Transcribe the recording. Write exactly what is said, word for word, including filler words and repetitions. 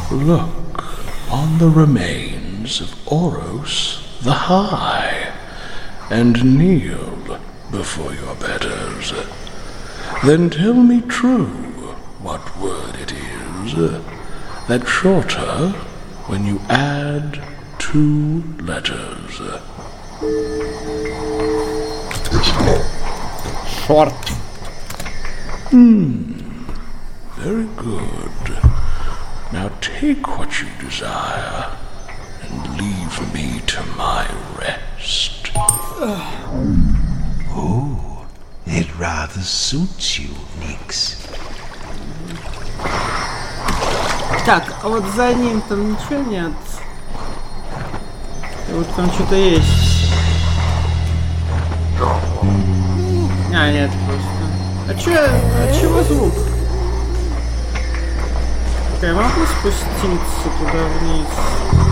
Look on the remains of Oros the High, and kneel before your betters. Then tell me true what word it is that's shorter when you add two letters. Short. Hmm. Very good. Now take what you desire and leave me to my rest. Oh, it rather suits you, Nix. Так, а вот за ним там ничего нет. И вот там что-то есть. А, нет, просто. А чё, а чего звук? Так, я могу спуститься туда вниз?